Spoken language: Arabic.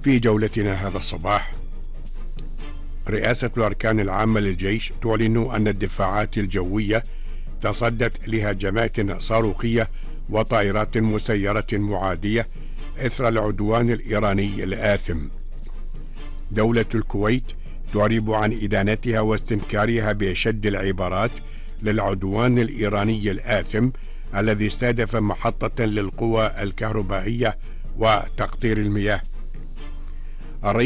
في جولتنا هذا الصباح، رئاسة الأركان العامة للجيش تعلن أن الدفاعات الجوية تصدت لهجمات صاروخية وطائرات مسيرة معادية إثر العدوان الإيراني الآثم. دولة الكويت تعرب عن إدانتها واستنكارها بأشد العبارات للعدوان الإيراني الآثم الذي استهدف محطة للقوى الكهربائية وتقطير المياه.